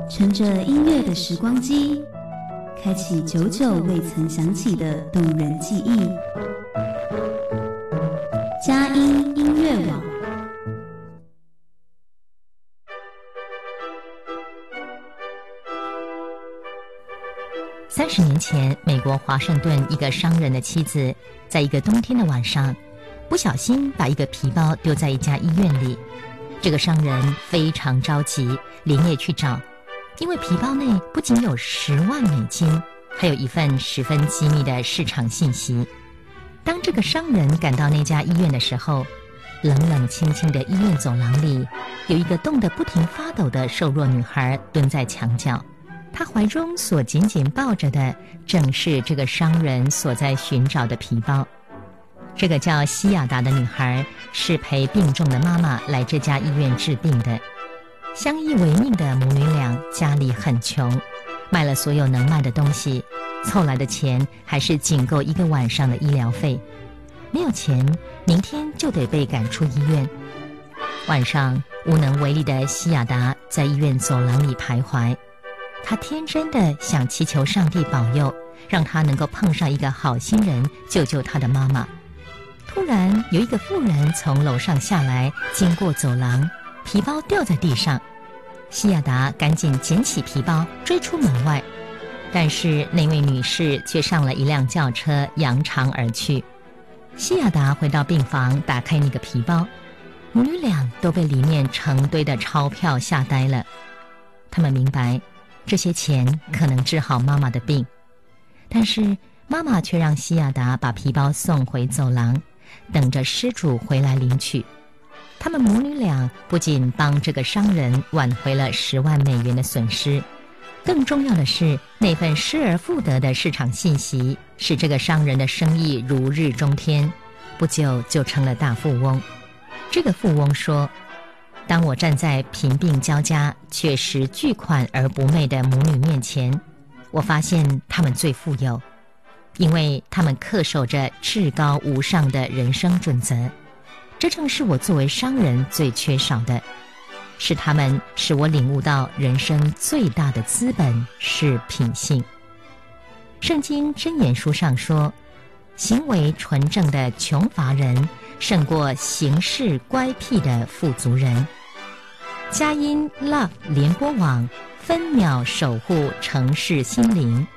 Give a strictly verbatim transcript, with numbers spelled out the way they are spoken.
乘着音乐的时光机，开启久久未曾响起的动人记忆。佳音音乐网。 三十年前，美国华盛顿一个商人的妻子，在一个冬天的晚上，不小心把一个皮包丢在一家医院里。这个商人非常着急，连夜去找，因为皮包内不仅有十万美金，还有一份十分机密的市场信息。当这个商人赶到那家医院的时候，冷冷清清的医院走廊里，有一个冻得不停发抖的瘦弱女孩蹲在墙角。她怀中所紧紧抱着的，正是这个商人所在寻找的皮包。这个叫西雅达的女孩是陪病重的妈妈来这家医院治病的。相依为命的母女俩家里很穷，卖了所有能卖的东西，凑来的钱还是仅够一个晚上的医疗费。没有钱，明天就得被赶出医院。晚上，无能为力的西雅达在医院走廊里徘徊。她天真的想祈求上帝保佑，让她能够碰上一个好心人，救救她的妈妈。突然有一个妇人从楼上下来，经过走廊，皮包掉在地上。西雅达赶紧捡起皮包，追出门外。但是那位女士却上了一辆轿车，扬长而去。西雅达回到病房，打开那个皮包，母女俩都被里面成堆的钞票吓呆了。他们明白，这些钱可能治好妈妈的病，但是妈妈却让西雅达把皮包送回走廊，等着失主回来领取。他们母女俩不仅帮这个商人挽回了十万美元的损失，更重要的是，那份失而复得的市场信息使这个商人的生意如日中天，不久就成了大富翁。这个富翁说，当我站在贫病交加却拾巨款而不昧的母女面前，我发现他们最富有，因为他们恪守着至高无上的人生准则。这正是我作为商人最缺少的，是他们使我领悟到人生最大的资本是品性。圣经箴言书上说，行为纯正的穷乏人胜过行事乖僻的富足人。佳音 Love 联播网分秒守护城市心灵。